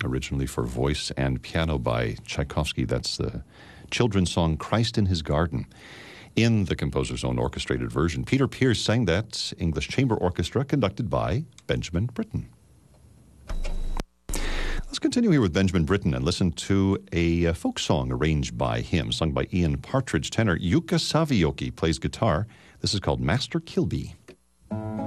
originally for voice and piano by Tchaikovsky. That's the children's song Christ in His Garden. In the composer's own orchestrated version, Peter Pears sang that English chamber orchestra conducted by Benjamin Britten. Let's continue here with Benjamin Britten and listen to a folk song arranged by him, sung by Ian Partridge. Tenor Jukka Savioki plays guitar. This is called Master Kilby.